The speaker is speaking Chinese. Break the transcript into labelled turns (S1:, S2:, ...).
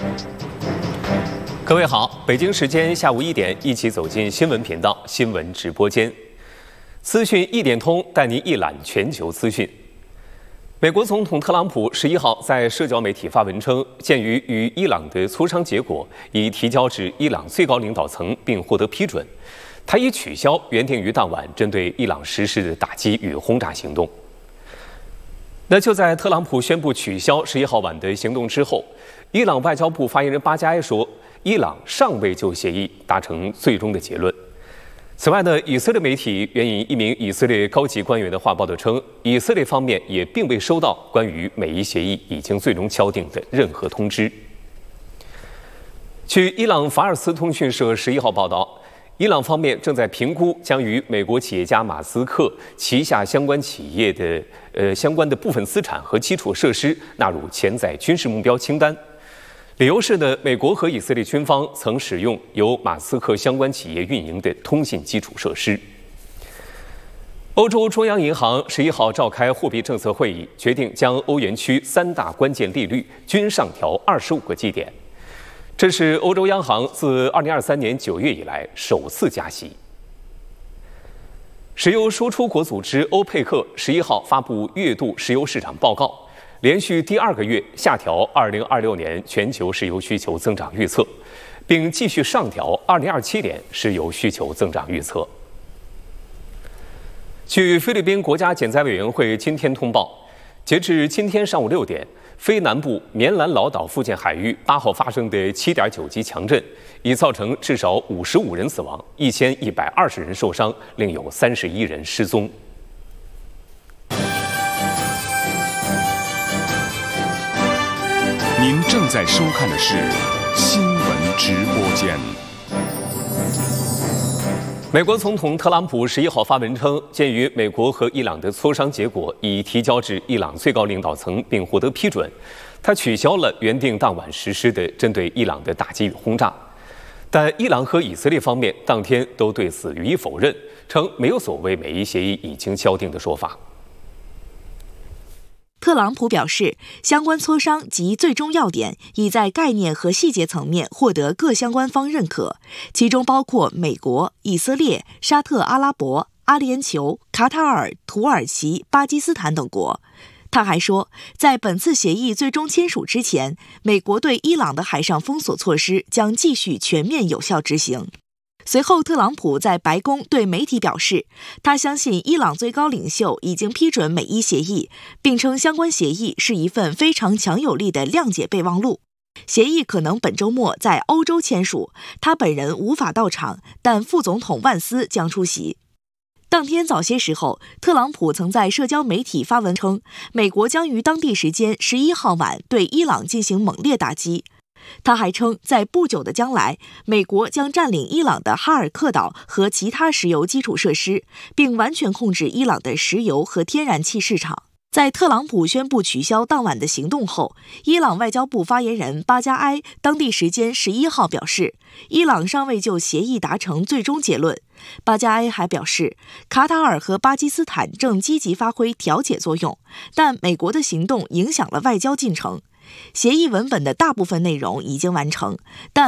S1: 各位好，北京时间下午1点，一起走进新闻频道新闻直播间。资讯一点通，带您一览全球资讯。美国总统特朗普11号在社交媒体发文称，鉴于与伊朗的磋商结果已提交至伊朗最高领导层并获得批准，他已取消原定于当晚针对伊朗实施的打击与轰炸行动。那就在特朗普宣布取消11号晚的行动之后，伊朗外交部发言人巴加埃说，伊朗尚未就协议达成最终的结论。此外呢，以色列媒体援引一名以色列高级官员的话报道称，以色列方面也并未收到关于美伊协议已经最终敲定的任何通知。据伊朗法尔斯通讯社11号报道，伊朗方面正在评估将与美国企业家马斯克旗下相关企业的相关的部分资产和基础设施纳入潜在军事目标清单。理由是呢，美国和以色列军方曾使用由马斯克相关企业运营的通信基础设施。欧洲中央银行11号召开货币政策会议，决定将欧元区3大关键利率均上调25个基点，这是欧洲央行自2023年9月以来首次加息。石油输出国组织欧佩克11号发布月度石油市场报告，连续第2个月下调2026年全球石油需求增长预测，并继续上调2027年石油需求增长预测。据菲律宾国家减灾委员会今天通报，截至今天上午6点，菲南部棉兰老岛附近海域8号发生的7.9级强震，已造成至少55人死亡，1120人受伤，另有31人失踪。
S2: 您正在收看的是新闻直播间。
S1: 美国总统特朗普11号发文称，鉴于美国和伊朗的磋商结果已提交至伊朗最高领导层并获得批准，他取消了原定当晚实施的针对伊朗的打击与轰炸。但伊朗和以色列方面当天都对此予以否认，称没有所谓美伊协议已经敲定的说法。
S3: 特朗普表示，相关磋商及最终要点已在概念和细节层面获得各相关方认可，其中包括美国、以色列、沙特阿拉伯、阿联酋、卡塔尔、土耳其、巴基斯坦等国。他还说，在本次协议最终签署之前，美国对伊朗的海上封锁措施将继续全面有效执行。随后，特朗普在白宫对媒体表示，他相信伊朗最高领袖已经批准美伊协议，并称相关协议是一份非常强有力的谅解备忘录。协议可能本周末在欧洲签署，他本人无法到场，但副总统万斯将出席。当天早些时候，特朗普曾在社交媒体发文称，美国将于当地时间11号晚对伊朗进行猛烈打击。他还称，在不久的将来，美国将占领伊朗的哈尔克岛和其他石油基础设施，并完全控制伊朗的石油和天然气市场。在特朗普宣布取消当晚的行动后，伊朗外交部发言人巴加埃当地时间11号表示，伊朗尚未就协议达成最终结论。巴加埃还表示，卡塔尔和巴基斯坦正积极发挥调解作用，但美国的行动影响了外交进程。协议文本的大部分内容已经完成，但